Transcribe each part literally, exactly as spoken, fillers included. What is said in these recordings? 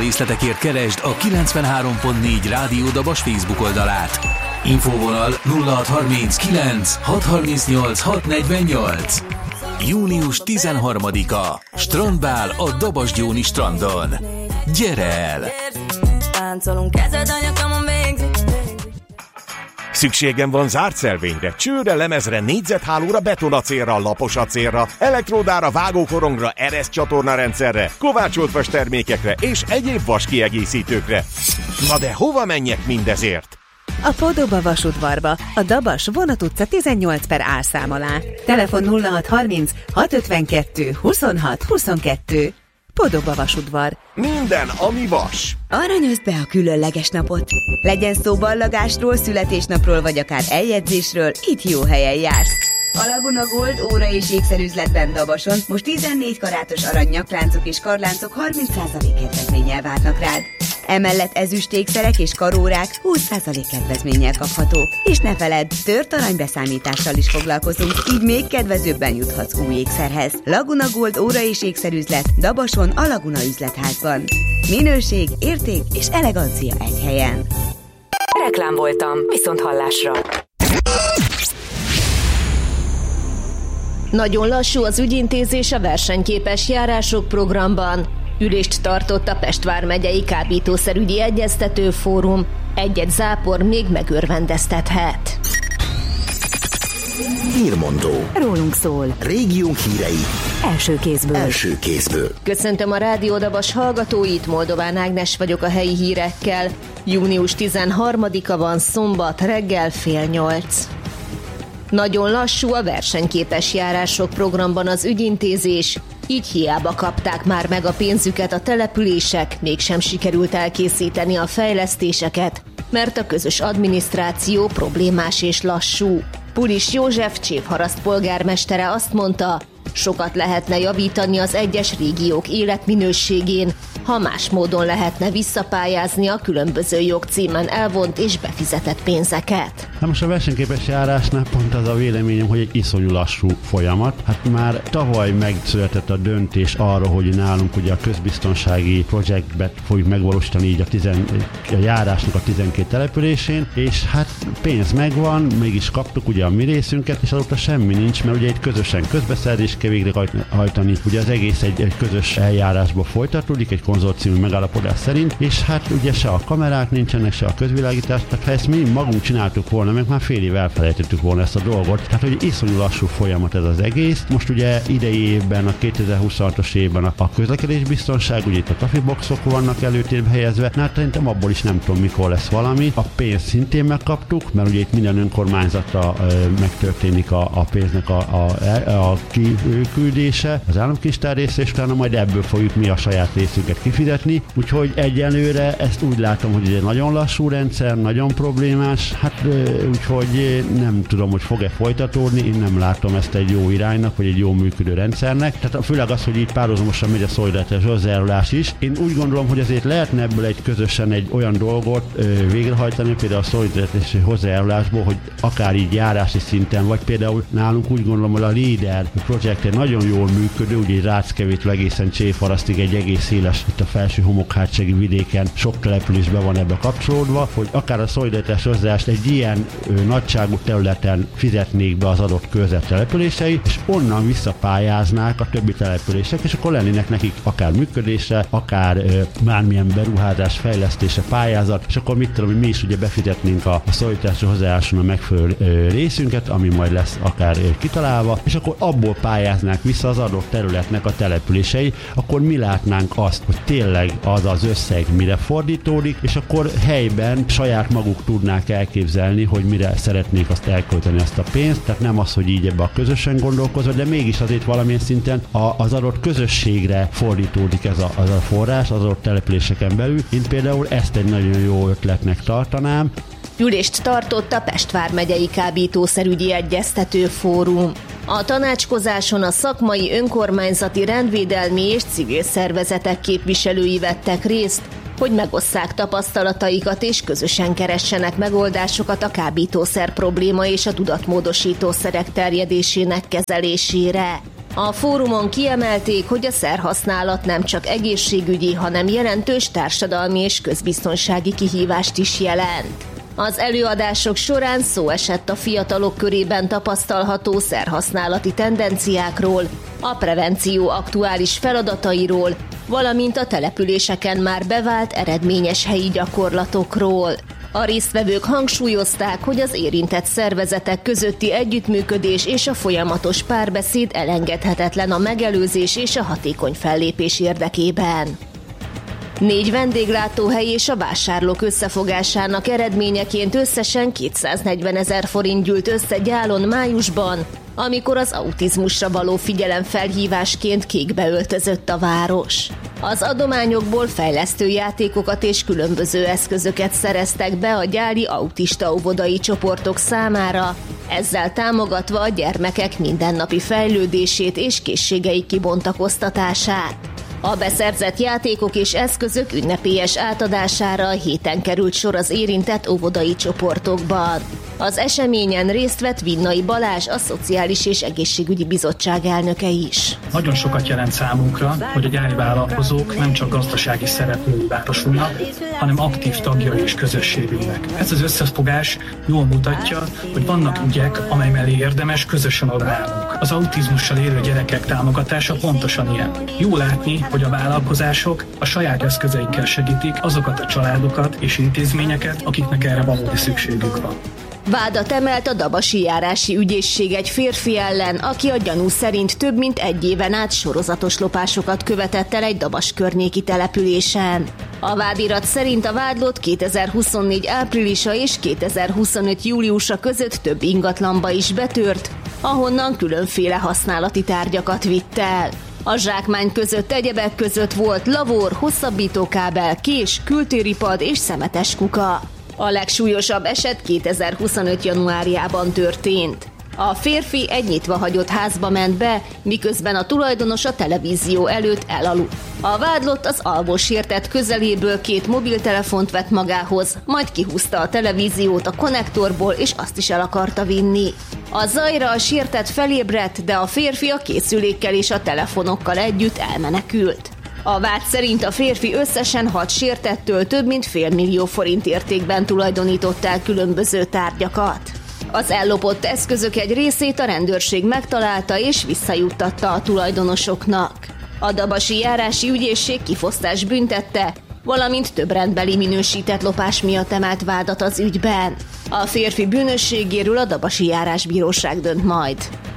részletekért keresd a kilencvenhárom pont négy Rádió Dabas Facebook oldalát. Infóvonal nulla hat harminckilenc hat harmincnyolc hat negyvennyolc. június tizenharmadika. Strandbál a Dabasgyóni strandon. Gyere el! Szükségem van zárt szelvényre, csőre, lemezre, négyzethálóra, betonacélra, laposacélra, elektródára, vágókorongra, eresztcsatorna rendszerre, kovácsolt vas termékekre és egyéb vas kiegészítőkre. Na de hova menjek mindezért? A Podoba vasudvarba, a Dabas Vonat utca tizennyolc per A szám alá. Telefon nulla hat harminc hat ötvenkettő huszonhat huszonkettő. Podoba vasudvar. Minden, ami vas. Aranyozd be a különleges napot. Legyen szó ballagásról, születésnapról vagy akár eljegyzésről, itt jó helyen jársz. A Laguna Gold óra és ékszerüzletben Dabason most tizennégy karátos arany nyakláncok és karláncok harminc százalék kedvezménnyel várnak rád. Emellett ezüst ékszerek és karórák húsz százalék kedvezménnyel kaphatók. És ne feledd, tört aranybeszámítással is foglalkozunk, így még kedvezőbben juthatsz új ékszerhez. Laguna Gold óra és ékszerüzlet Dabason a Laguna üzletházban. Minőség, érték és elegancia egy helyen. Reklám voltam, viszont hallásra. Nagyon lassú az ügyintézés a versenyképes járások programban. Ülést tartott a Pest vármegyei kábítószerügyi egyeztető fórum. Egy-egy zápor még megörvendeztethet. Hírmondó. Rólunk szól. Régiónk hírei. Első kézből. Első kézből. Köszöntöm a Rádió Dabas hallgatóit, Moldován Ágnes vagyok a helyi hírekkel. június tizenharmadika van, szombat, reggel fél nyolc. Nagyon lassú a versenyképes járások programban az ügyintézés, így hiába kapták már meg a pénzüket a települések, mégsem sikerült elkészíteni a fejlesztéseket, mert a közös adminisztráció problémás és lassú. Pulis József Csévharaszt polgármestere azt mondta, sokat lehetne javítani az egyes régiók életminőségén, ha más módon lehetne visszapályázni a különböző jogcímen elvont és befizetett pénzeket. Na most a versenyképes járásnál pont az a véleményem, hogy egy iszonyú lassú folyamat. Hát már tavaly megszületett a döntés arra, hogy nálunk ugye a közbiztonsági projektbe fogjuk megvalósítani így a, tizen, a járásnak a tizenkét településén, és hát pénz megvan, mégis kaptuk ugye a mi részünket, és azóta semmi nincs, mert ugye egy közösen közbeszerzést kell végrehajtani, ugye az egész egy, egy közös eljárásba folytatódik, egy konzorciumi megállapodás szerint, és hát ugye se a kamerák nincsenek, se a közvilágítás, tehát ha ezt mi magunk csináltuk volna, meg már fél év elfelejtettük volna ezt a dolgot, tehát hogy iszonyú lassú folyamat ez az egész. Most ugye idei évben, a kétezer-huszonhatos évben a közlekedésbiztonság, ugye itt a trafiboxok vannak előtérbe helyezve, na hát szerintem abból is nem tudom mikor lesz valami. A pénzt szintén megkaptuk, mert ugye itt minden önkormányzatra ö, megtörténik a, a pénznek a, a, a kiküldése, az államkincstár részre, és utána majd ebből fogjuk mi a saját részünket kifizetni, úgyhogy egyelőre ezt úgy látom, hogy ez egy nagyon lassú rendszer, nagyon problémás, hát úgyhogy nem tudom, hogy fog-e folytatódni, én nem látom ezt egy jó iránynak, vagy egy jó működő rendszernek, tehát főleg az, hogy így párhuzamosan megy a szolidaritás hozzájárulás is. Én úgy gondolom, hogy azért lehetne ebből egy közösen egy olyan dolgot ö, végrehajtani, például a szolidaritás hozzájárulásból, hogy akár így járási szinten, vagy például nálunk úgy gondolom, hogy a LEADER projekt nagyon jól működő, ugye egy Ráckevétől egészen Csévharasztig egy egész széles, itt a felső homokhátsági vidéken sok településbe van ebbe kapcsolódva, hogy akár a szolidaritás hozzájárulást egy ilyen ö, nagyságú területen fizetnék be az adott körzet települései, és onnan visszapályáznák a többi települések, és akkor lennének nekik akár működésre, akár ö, bármilyen beruházás, fejlesztése, pályázat, és akkor mit tudom, mi is ugye befizetnénk a, a szolidaritás hozzájáruláson a megfelelő ö, részünket, ami majd lesz akár ö, kitalálva, és akkor abból pályáznák vissza az adott területnek a települései, akkor mi látnánk azt, hogy tényleg az az összeg mire fordítódik, és akkor helyben saját maguk tudnák elképzelni, hogy mire szeretnék azt elkölteni azt a pénzt, tehát nem az, hogy így ebbe a közösen gondolkozva, de mégis azért valamilyen szinten a, az adott közösségre fordítódik ez a, az a forrás, az adott településeken belül. Én például ezt egy nagyon jó ötletnek tartanám. Ülést tartott a Pest vármegyei kábítószerügyi egyeztető fórum. A tanácskozáson a szakmai, önkormányzati, rendvédelmi és civil szervezetek képviselői vettek részt, hogy megosszák tapasztalataikat és közösen keressenek megoldásokat a kábítószer probléma és a tudatmódosítószerek terjedésének kezelésére. A fórumon kiemelték, hogy a szerhasználat nem csak egészségügyi, hanem jelentős társadalmi és közbiztonsági kihívást is jelent. Az előadások során szó esett a fiatalok körében tapasztalható szerhasználati tendenciákról, a prevenció aktuális feladatairól, valamint a településeken már bevált eredményes helyi gyakorlatokról. A résztvevők hangsúlyozták, hogy az érintett szervezetek közötti együttműködés és a folyamatos párbeszéd elengedhetetlen a megelőzés és a hatékony fellépés érdekében. Négy vendéglátóhely és a vásárlók összefogásának eredményeként összesen kétszáznegyvenezer forint gyűlt össze Gyálon májusban, amikor az autizmusra való figyelemfelhívásként kékbe öltözött a város. Az adományokból fejlesztő játékokat és különböző eszközöket szereztek be a gyáli autista óvodai csoportok számára, ezzel támogatva a gyermekek mindennapi fejlődését és készségeik kibontakoztatását. A beszerzett játékok és eszközök ünnepélyes átadására a héten került sor az érintett óvodai csoportokban. Az eseményen részt vett Vinnai Balázs, a Szociális és Egészségügyi Bizottság elnöke is. Nagyon sokat jelent számunkra, hogy a gyári vállalkozók nem csak gazdasági szereplői városunknak, hanem aktív tagjai és közösségünknek. Ez az összefogás jól mutatja, hogy vannak ügyek, amely mellé érdemes közösen odaállnunk. Az autizmussal élő gyerekek támogatása pontosan ilyen. Jó látni, hogy a vállalkozások a saját eszközeikkel segítik azokat a családokat és intézményeket, akiknek erre valódi szükségük van. Vádat emelt a dabasi járási ügyészség egy férfi ellen, aki a gyanú szerint több mint egy éven át sorozatos lopásokat követett el egy Dabas környéki településen. A vádirat szerint a vádlott kétezer-huszonnégy áprilisa és kétezer-huszonöt júliusa között több ingatlanba is betört, ahonnan különféle használati tárgyakat vitt el. A zsákmány között egyebek között volt lavor, hosszabbítókábel, kés, kültéripad és szemetes kuka. A legsúlyosabb eset kétezer-huszonöt januárjában történt. A férfi egy nyitva hagyott házba ment be, miközben a tulajdonos a televízió előtt elaludt. A vádlott az alvósértett közeléből két mobiltelefont vett magához, majd kihúzta a televíziót a konnektorból, és azt is el akarta vinni. A zajra a sértett felébredt, de a férfi a készülékkel és a telefonokkal együtt elmenekült. A vád szerint a férfi összesen hat sértettől több mint fél millió forint értékben tulajdonított el különböző tárgyakat. Az ellopott eszközök egy részét a rendőrség megtalálta és visszajuttatta a tulajdonosoknak. A dabasi járási ügyészség kifosztás büntette, valamint több rendbeli minősített lopás miatt emelt vádat az ügyben. A férfi bűnösségéről a dabasi járásbíróság dönt majd.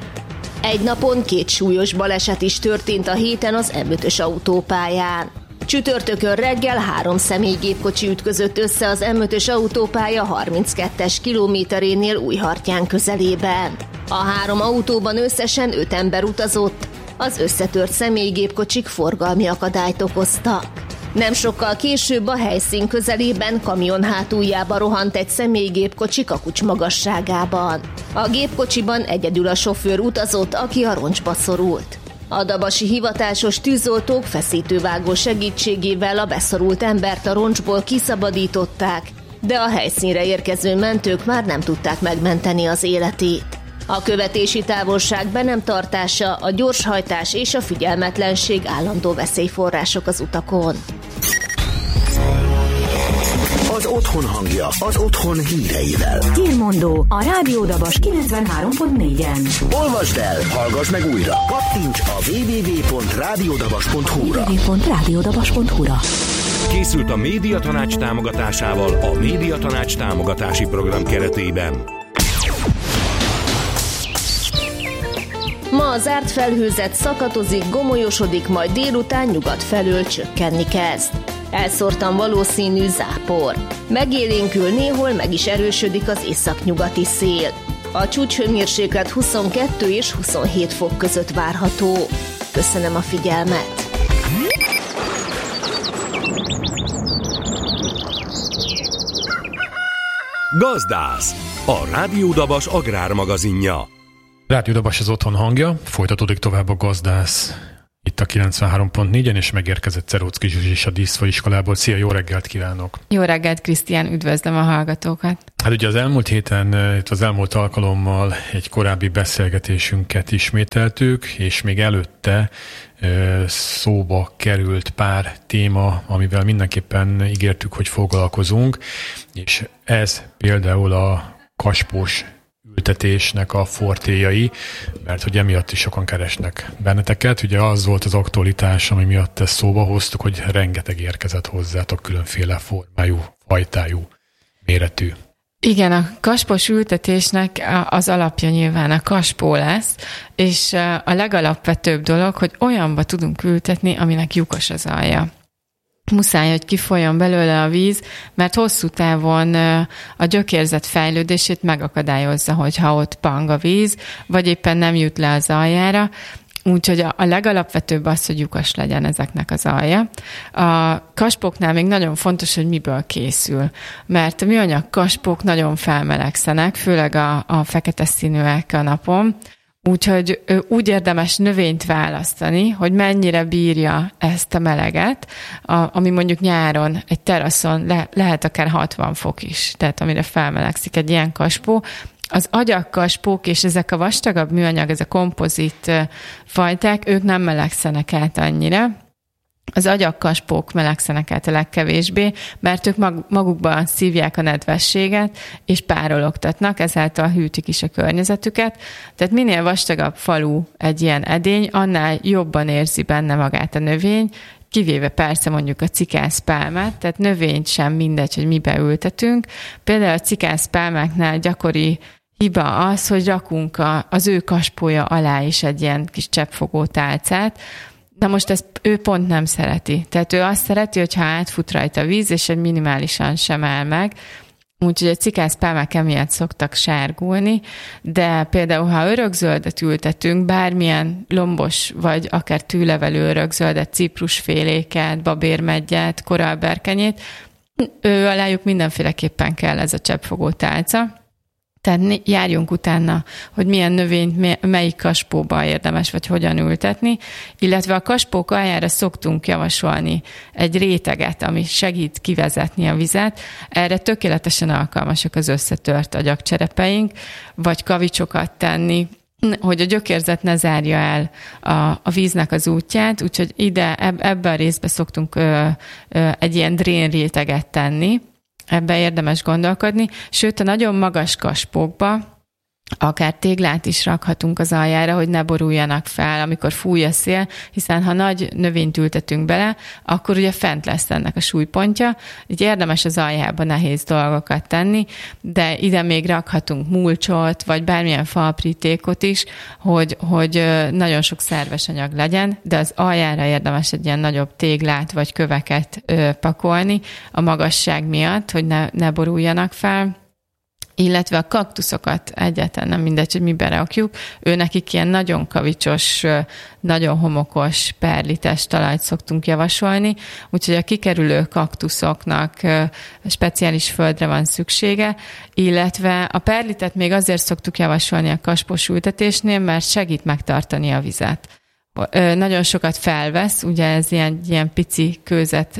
Egy napon két súlyos baleset is történt a héten az em ötös autópályán. Csütörtökön reggel három személygépkocsi ütközött össze az em ötös autópálya harminckettes kilométerénél Újhartyán közelében. A három autóban összesen öt ember utazott, az összetört személygépkocsik forgalmi akadályt okoztak. Nem sokkal később a helyszín közelében kamion hátuljába rohant egy személygépkocsi kakucs magasságában. A gépkocsiban egyedül a sofőr utazott, aki a roncsba szorult. A dabasi hivatásos tűzoltók feszítővágó segítségével a beszorult embert a roncsból kiszabadították, de a helyszínre érkező mentők már nem tudták megmenteni az életét. A követési távolság be nem tartása, a gyorshajtás és a figyelmetlenség állandó veszélyforrások az utakon. Az otthon hangja, az otthon híreivel. Hírmondó a Rádió Dabas kilencvenhárom pont négyen. Olvasd el, hallgass meg újra. Kattints a double-u double-u double-u pont rádiódabas pont hu-ra. double-u double-u double-u pont rádiódabas pont hu-ra. Készült a Médiatanács támogatásával a Médiatanács támogatási program keretében. Ma az zárt felhőzet szakatozik, gomolyosodik, majd délután nyugat felől csökkenni kezd. Elszórtan valószínű zápor. Megélénkül, néhol meg is erősödik az északnyugati szél. A csúcshőmérséklet huszonkettő és huszonhét fok között várható. Köszönöm a figyelmet! Gazdász, a Rádió Dabas agrármagazinja. Rádió Dabas az otthon hangja, folytatódik tovább a Gazdász. itt a kilencvenhárom pont négyen, és megérkezett Szeróczky Zsuzsi is a díszfaiskolából. Szia, jó reggelt kívánok! Jó reggelt, Krisztián, üdvözlöm a hallgatókat! Hát ugye az elmúlt héten, itt az elmúlt alkalommal egy korábbi beszélgetésünket ismételtük, és még előtte szóba került pár téma, amivel mindenképpen ígértük, hogy foglalkozunk, és ez például a kaspós ültetésnek a fortéjai, mert hogy emiatt is sokan keresnek benneteket. Ugye az volt az aktualitás, ami miatt ezt szóba hoztuk, hogy rengeteg érkezett hozzátok különféle formájú, fajtájú, méretű. Igen, a kaspós ültetésnek az alapja nyilván a kaspó lesz, és a legalapvetőbb dolog, hogy olyanba tudunk ültetni, aminek lyukas az alja. Muszáj, hogy kifolyjon belőle a víz, mert hosszú távon a gyökérzet fejlődését megakadályozza, hogyha ott pang a víz, vagy éppen nem jut le az aljára. Úgyhogy a legalapvetőbb az, hogy lyukas legyen ezeknek az alja. A kaspóknál még nagyon fontos, hogy miből készül, mert a műanyag kaspók nagyon felmelegszenek, főleg a, a fekete színűek a napon, úgyhogy úgy érdemes növényt választani, hogy mennyire bírja ezt a meleget, a, ami mondjuk nyáron egy teraszon le, lehet akár hatvan fok is, tehát amire felmelegszik egy ilyen kaspó. Az agyagkaspók és ezek a vastagabb műanyag, ez a kompozit fajták, ők nem melegszenek át annyira. Az agyagkaspók melegszenek át a legkevésbé, mert ők magukban szívják a nedvességet, és párologtatnak, ezáltal hűtik is a környezetüket. Tehát minél vastagabb falú egy ilyen edény, annál jobban érzi benne magát a növény, kivéve persze mondjuk a cikászpálmát, tehát növényt sem mindegy, hogy mibe ültetünk. Például a cikászpálmáknál gyakori hiba az, hogy rakunk a, az ő kaspója alá is egy ilyen kis cseppfogó tálcát. Na most ezt ő pont nem szereti. Tehát ő azt szereti, hogyha átfut rajta a víz, és egy minimálisan sem áll meg. Úgyhogy a cikászpálmák emiatt szoktak sárgulni, de például, ha örökzöldet ültetünk, bármilyen lombos vagy akár tűlevelű örökzöldet, ciprusféléket, babérmeggyet, korallberkenyét, ő alájuk mindenféleképpen kell ez a cseppfogó tálca. Tehát járjunk utána, hogy milyen növényt, melyik kaspóba érdemes, vagy hogyan ültetni, illetve a kaspók aljára szoktunk javasolni egy réteget, ami segít kivezetni a vizet. Erre tökéletesen alkalmasak az összetört agyagcserepeink, vagy kavicsokat tenni, hogy a gyökérzet ne zárja el a, a víznek az útját, úgyhogy ide, ebbe a részbe szoktunk ö, ö, egy ilyen drénréteget tenni. Ebben érdemes gondolkodni, sőt a nagyon magas kaspókba akár téglát is rakhatunk az aljára, hogy ne boruljanak fel, amikor fúj a szél, hiszen ha nagy növényt ültetünk bele, akkor ugye fent lesz ennek a súlypontja, így érdemes az aljába nehéz dolgokat tenni, de ide még rakhatunk mulcsot, vagy bármilyen faaprítékot is, hogy, hogy nagyon sok szerves anyag legyen, de az aljára érdemes egy ilyen nagyobb téglát, vagy köveket pakolni a magasság miatt, hogy ne, ne boruljanak fel, illetve a kaktuszokat egyáltalán nem mindegy, hogy miben rakjuk. Ő nekik ilyen nagyon kavicsos, nagyon homokos, perlites talajt szoktunk javasolni, úgyhogy a kikerülő kaktuszoknak speciális földre van szüksége, illetve a perlitet még azért szoktuk javasolni a kaspós ültetésnél, mert segít megtartani a vizet. Nagyon sokat felvesz, ugye ez ilyen, ilyen pici kőzet,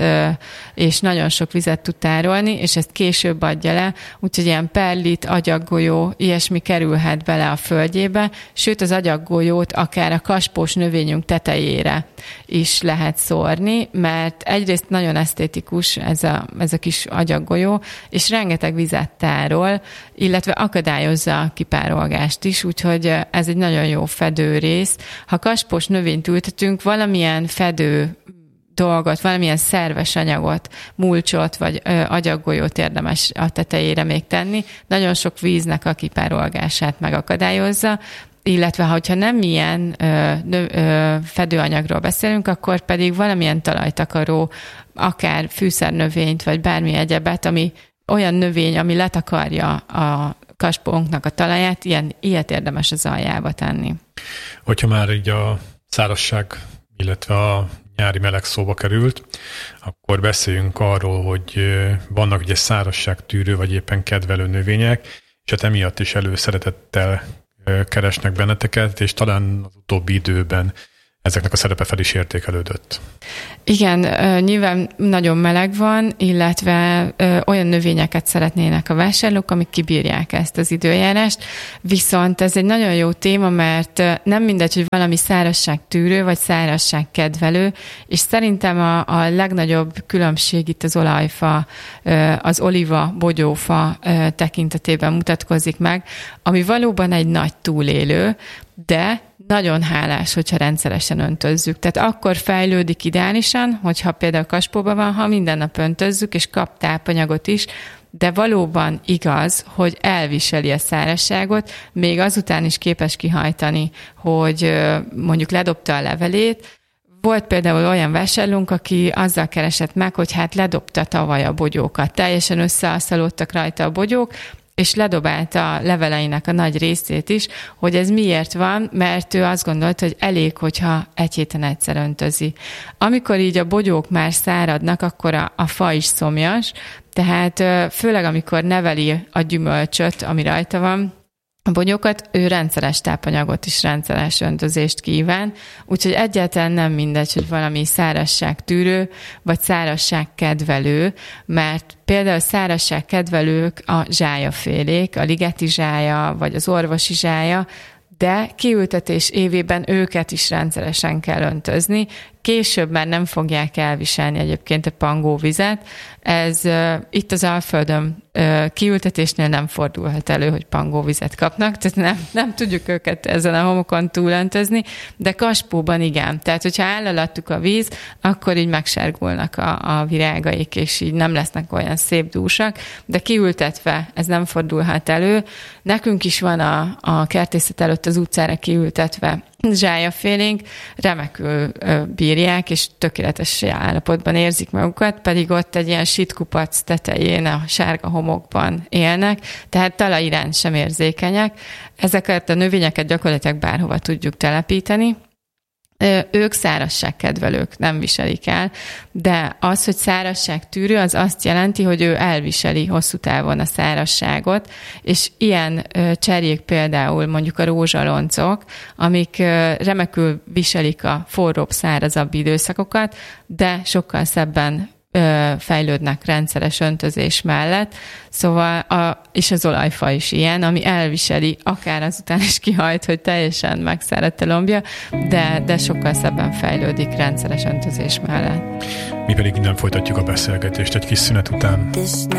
és nagyon sok vizet tud tárolni, és ezt később adja le, úgyhogy ilyen perlit, agyaggolyó, ilyesmi kerülhet bele a földjébe, sőt az agyaggolyót akár a kaspós növényünk tetejére is lehet szórni, mert egyrészt nagyon esztétikus ez a, ez a kis agyaggolyó, és rengeteg vizet tárol, illetve akadályozza a kipárolgást is, úgyhogy ez egy nagyon jó fedőrész. Ha kaspós növényt ültetünk, valamilyen fedő dolgot, valamilyen szerves anyagot, mulcsot vagy ö, agyaggolyót érdemes a tetejére még tenni. Nagyon sok víznek a kipárolgását megakadályozza, illetve ha nem ilyen ö, ö, fedőanyagról beszélünk, akkor pedig valamilyen talajtakaró, akár fűszernövényt, vagy bármi egyebet, ami olyan növény, ami letakarja a kaspónknak a talaját, ilyen, ilyet érdemes az aljába tenni. Hogyha már így a szárazság, illetve a nyári meleg szóba került, akkor beszéljünk arról, hogy vannak ugye szárazságtűrő, vagy éppen kedvelő növények, és hát emiatt is előszeretettel keresnek benneteket, és talán az utóbbi időben ezeknek a szerepe fel is értékelődött. Igen, nyilván nagyon meleg van, illetve olyan növényeket szeretnének a vásárlók, amik kibírják ezt az időjárást, viszont ez egy nagyon jó téma, mert nem mindegy, hogy valami szárazságtűrő, vagy szárazságkedvelő, és szerintem a, a legnagyobb különbség itt az olajfa, az oliva, bogyófa tekintetében mutatkozik meg, ami valóban egy nagy túlélő, de nagyon hálás, hogyha rendszeresen öntözzük. Tehát akkor fejlődik ideálisan, hogyha például kaspóban van, ha minden nap öntözzük, és kap tápanyagot is, de valóban igaz, hogy elviseli a szárazságot, még azután is képes kihajtani, hogy mondjuk ledobta a levelét. Volt például olyan vásárlónk, aki azzal keresett meg, hogy hát ledobta tavaly a bogyókat. Teljesen összeasszalódtak rajta a bogyók, és ledobálta a leveleinek a nagy részét is, hogy ez miért van, mert ő azt gondolta, hogy elég, hogyha egy héten egyszer öntözi. Amikor így a bogyók már száradnak, akkor a, a fa is szomjas, tehát főleg amikor neveli a gyümölcsöt, ami rajta van, a bogyókat, ő rendszeres tápanyagot is, rendszeres öntözést kíván, úgyhogy egyáltalán nem mindegy, hogy valami szárazságtűrő, vagy szárazságkedvelő, mert például szárazságkedvelők a zsályafélék, a ligeti zsálya, vagy az orvosi zsálya, de kiültetés évében őket is rendszeresen kell öntözni. Később már nem fogják elviselni egyébként a pangóvizet. Ez uh, itt az Alföldön uh, kiültetésnél nem fordulhat elő, hogy pangóvizet kapnak, tehát nem, nem tudjuk őket ezen a homokon túlöntözni, de Kaspóban igen. Tehát, hogyha áll alattuk a víz, akkor így megsárgulnak a, a virágaik, és így nem lesznek olyan szép dúsak, de kiültetve ez nem fordulhat elő. Nekünk is van a, a kertészet előtt az utcára kiültetve zsályafélénk, remekül bírják, és tökéletes állapotban érzik magukat, pedig ott egy ilyen sitkupac tetején, a sárga homokban élnek, tehát talaj iránt sem érzékenyek. Ezeket a növényeket gyakorlatilag bárhova tudjuk telepíteni. Ők szárazságkedvelők, nem viselik el, de az, hogy szárazságtűrő, az azt jelenti, hogy ő elviseli hosszú távon a szárazságot, és ilyen cserjék például mondjuk a rózsaloncok, amik remekül viselik a forróbb, szárazabb időszakokat, de sokkal szebben fejlődnek rendszeres öntözés mellett, szóval a, és az olajfa is ilyen, ami elviseli, akár azután is kihajt, hogy teljesen megszáradt a lombja, de, de sokkal szebben fejlődik rendszeres öntözés mellett. Mi pedig innen folytatjuk a beszélgetést egy kis szünet után.